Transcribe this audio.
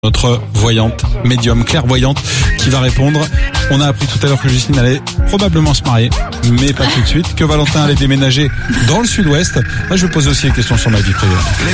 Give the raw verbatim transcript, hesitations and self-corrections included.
Notre voyante, médium, clairvoyante, qui va répondre. On a appris tout à l'heure que Justine allait probablement se marier, mais pas tout de suite. Que Valentin allait déménager dans le sud-ouest. Là, je vais poser aussi des questions sur ma vie privée.